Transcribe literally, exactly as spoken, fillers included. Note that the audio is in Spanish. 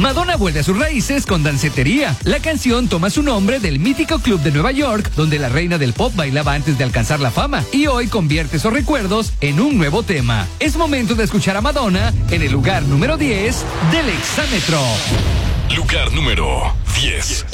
Madonna vuelve a sus raíces con Dancetería. La canción toma su nombre del mítico club de Nueva York, donde la reina del pop bailaba antes de alcanzar la fama, y hoy convierte esos recuerdos en un nuevo tema. Es momento de escuchar a Madonna en el lugar número diez del Exámetro. Lugar número diez.